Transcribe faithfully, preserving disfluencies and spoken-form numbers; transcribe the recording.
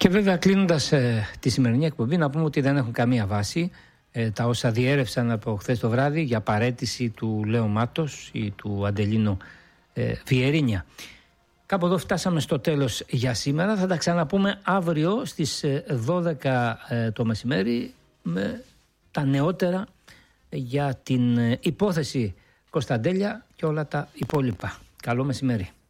Και βέβαια, κλείνοντας ε, τη σημερινή εκπομπή, να πούμε ότι δεν έχουν καμία βάση ε, τα όσα διέρευσαν από χθες το βράδυ για παραίτηση του Λέο Μάτος ή του Αντελίνο ε, Βιερίνια. Κάπου εδώ φτάσαμε στο τέλος για σήμερα. Θα τα ξαναπούμε αύριο στις δώδεκα ε, το μεσημέρι με τα νεότερα για την υπόθεση Κωνσταντέλια και όλα τα υπόλοιπα. Καλό μεσημέρι.